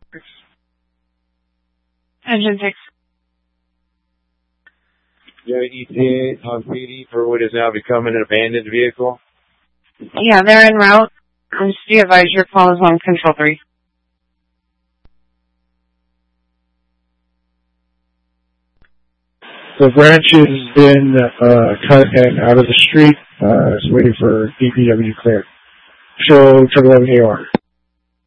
Engine 6. Yeah, ETA on PD for what is now becoming an abandoned vehicle. Yeah, they're en route. Just be advised your call is on Control 3. The branch has been cut and out of the street. It's waiting for DPW clear. Show 11AR.